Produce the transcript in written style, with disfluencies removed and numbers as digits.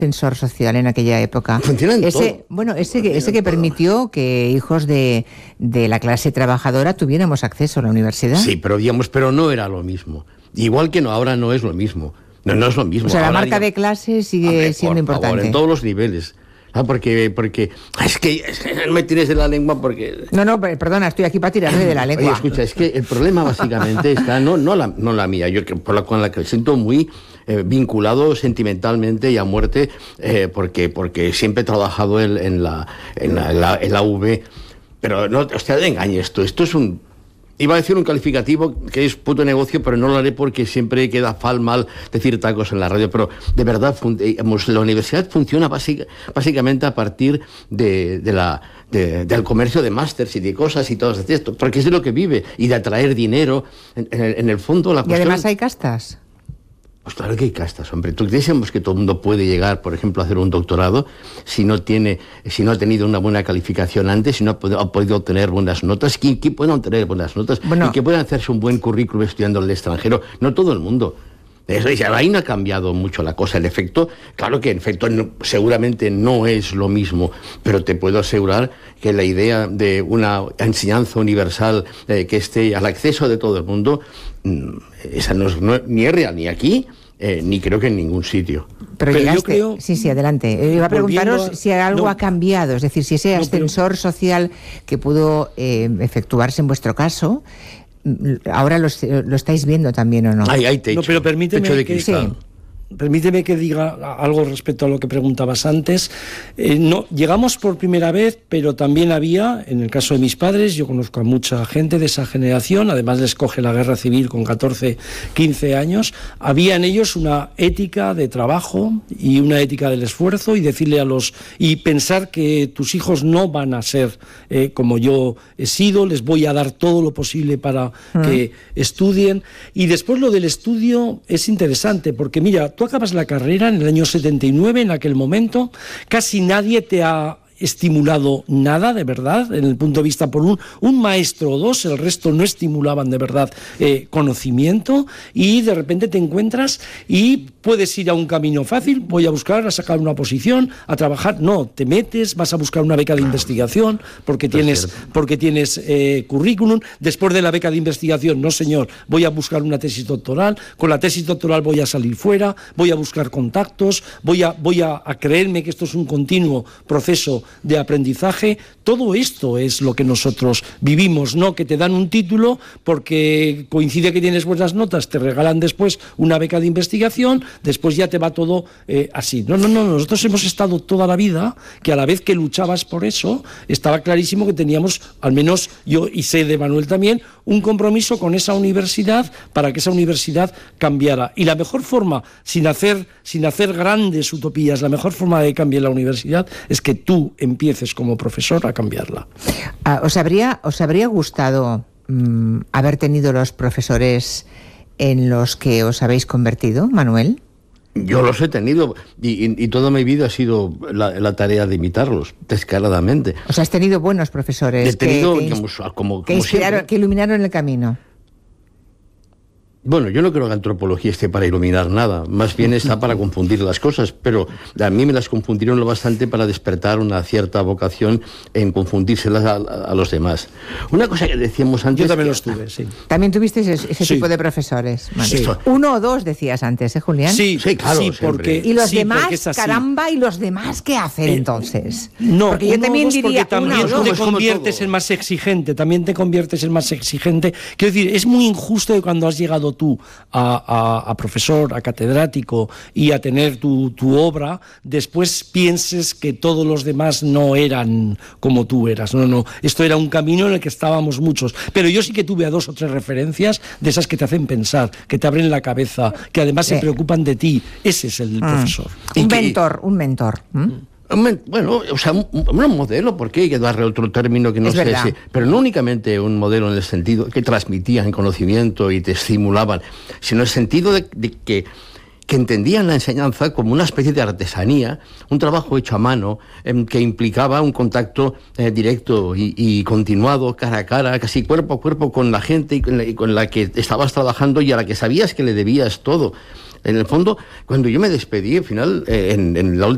ascensor social en aquella época. Funcionan ese que permitió que hijos de la clase trabajadora tuviéramos acceso a la universidad. Sí, pero no era lo mismo. Igual que ahora no es lo mismo. No es lo mismo. O sea, ahora la marca de clase sigue siendo importante. Favor, en todos los niveles. Porque es que no me tires de la lengua porque... No, perdona, estoy aquí para tirarme de la lengua. Oye, escucha, es que el problema básicamente está, no la mía, yo con la que me siento muy vinculado sentimentalmente y a muerte, porque siempre he trabajado en la UV, pero no, hostia, te engañes, esto es un... Iba a decir un calificativo que es puto negocio, pero no lo haré porque siempre queda mal decir tacos en la radio. Pero de verdad, la universidad funciona básicamente a partir del comercio de másters y de cosas y todo esto, porque es de lo que vive y de atraer dinero. En el fondo, la cuestión... Y además hay castas. Pues claro que hay castas, hombre. ¿Tú decíamos que todo el mundo puede llegar, por ejemplo, a hacer un doctorado si no ha tenido una buena calificación antes, si no ha podido obtener buenas notas? ¿Quién puede obtener buenas notas? Bueno, y que puedan hacerse un buen currículum estudiando en el extranjero. No todo el mundo. Ahí no ha cambiado mucho la cosa. El efecto, claro que en efecto seguramente no es lo mismo, pero te puedo asegurar que la idea de una enseñanza universal que esté al acceso de todo el mundo, esa ni es real ni aquí, ni creo que en ningún sitio. Pero yo creo... Sí, adelante. Iba a preguntaros si algo ha cambiado, es decir, si ese ascensor social que pudo efectuarse en vuestro caso... Ahora lo estáis viendo también, ¿o no? Hay techo. No, pero permíteme techo de cristal. Sí. Permíteme que diga algo respecto a lo que preguntabas antes. No, llegamos por primera vez, pero también había, en el caso de mis padres, yo conozco a mucha gente de esa generación, además les coge la guerra civil con 14, 15 años, había en ellos una ética de trabajo y una ética del esfuerzo y pensar que tus hijos no van a ser como yo he sido, les voy a dar todo lo posible para que estudien. Y después lo del estudio es interesante, porque mira, tú acabas la carrera en el año 79, en aquel momento, casi nadie te ha estimulado nada de verdad, en el punto de vista por un maestro o dos, el resto no estimulaban de verdad conocimiento, y de repente te encuentras y puedes ir a un camino fácil, voy a sacar una posición, a trabajar. No, te metes, vas a buscar una beca de investigación porque tienes currículum. Después de la beca de investigación, no señor, voy a buscar una tesis doctoral, con la tesis doctoral voy a salir fuera, voy a buscar contactos, voy a creerme que esto es un continuo proceso de aprendizaje. Todo esto es lo que nosotros vivimos, no que te dan un título porque coincide que tienes buenas notas, te regalan después una beca de investigación, después ya te va todo así. No, nosotros hemos estado toda la vida que a la vez que luchabas por eso, estaba clarísimo que teníamos, al menos yo y sé de Manuel también, un compromiso con esa universidad para que esa universidad cambiara. Y la mejor forma, sin hacer grandes utopías, la mejor forma de que cambie la universidad es que tú empieces como profesor a cambiarla. ¿Os habría gustado haber tenido los profesores en los que os habéis convertido, Manuel? Yo los he tenido y toda mi vida ha sido la tarea de imitarlos, descaradamente. O sea, has tenido buenos profesores he tenido, que iluminaron el camino. Bueno, yo no creo que la antropología esté para iluminar nada, más bien está para confundir las cosas, pero a mí me las confundieron lo bastante para despertar una cierta vocación en confundírselas a los demás. Una cosa que decíamos antes... Yo también los tuve, sí. ¿También tuviste ese tipo de profesores? Sí. Uno o dos decías antes, Julián? Sí, claro. Sí, porque, y los demás, caramba, ¿y los demás qué hacen entonces? No, porque yo también diría también te conviertes en más exigente, Quiero decir, es muy injusto que cuando has llegado tú a profesor, a catedrático y a tener tu obra, después pienses que todos los demás no eran como tú eras. No, esto era un camino en el que estábamos muchos, pero yo sí que tuve a 2 o 3 referencias de esas que te hacen pensar, que te abren la cabeza, que además se preocupan de ti. Ese es el profesor. Un mentor. Bueno, o sea, un modelo, porque hay que darle otro término que no sé si, pero no únicamente un modelo en el sentido que transmitían conocimiento y te estimulaban, sino en el sentido de que entendían la enseñanza como una especie de artesanía, un trabajo hecho a mano, que implicaba un contacto directo y continuado, cara a cara, casi cuerpo a cuerpo con la gente y con la que estabas trabajando y a la que sabías que le debías todo. En el fondo, cuando yo me despedí, al final, en la última